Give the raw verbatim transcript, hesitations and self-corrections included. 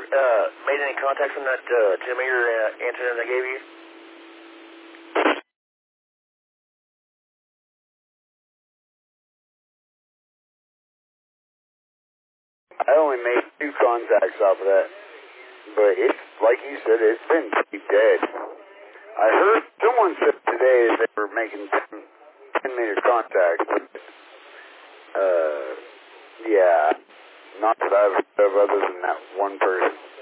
uh, made any contact from that uh, two meter uh, antenna they gave you? I only made two contacts off of that, but it's, like you said, it's been pretty dead. I heard someone said today that they were making ten, ten meter contacts, but, uh, yeah, not that I've heard of other than that one person.